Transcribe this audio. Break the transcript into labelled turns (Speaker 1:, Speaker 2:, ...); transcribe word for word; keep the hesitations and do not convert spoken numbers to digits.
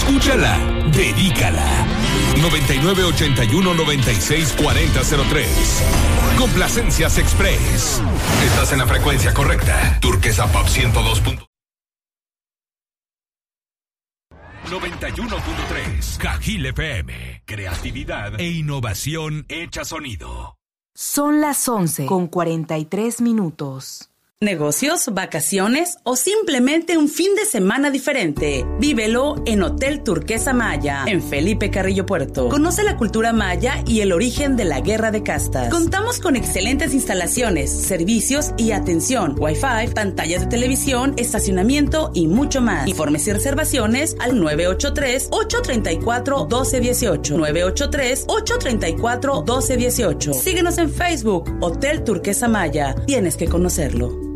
Speaker 1: Escúchala, dedícala. noventa y nueve ochenta y uno noventa y seis cuarenta cero tres. Complacencias Express. Estás en la frecuencia correcta. Turquesa Pop ciento dos. noventa y uno punto tres. Cajil F M. Creatividad e innovación hecha sonido.
Speaker 2: Son las once con cuarenta y tres minutos.
Speaker 3: Negocios, vacaciones o simplemente un fin de semana diferente. Vívelo en Hotel Turquesa Maya, en Felipe Carrillo Puerto. Conoce la cultura maya y el origen de la guerra de castas. Contamos con excelentes instalaciones, servicios y atención, Wi-Fi, pantallas de televisión, estacionamiento y mucho más. Informes y reservaciones al nueve ocho tres, ocho tres cuatro, uno dos uno ocho. nueve ocho tres, ocho tres cuatro, uno dos uno ocho. Síguenos en Facebook, Hotel Turquesa Maya. Tienes que conocerlo.